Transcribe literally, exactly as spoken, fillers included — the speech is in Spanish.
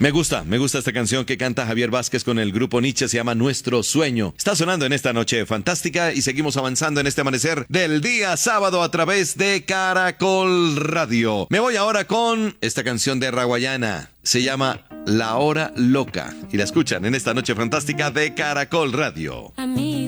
Me gusta, me gusta esta canción que canta Javier Vázquez con el grupo Nietzsche, se llama Nuestro Sueño. Está sonando en esta noche fantástica y seguimos avanzando en este amanecer del día sábado a través de Caracol Radio. Me voy ahora con esta canción de Raguayana. Se llama La Hora Loca y la escuchan en esta noche fantástica de Caracol Radio.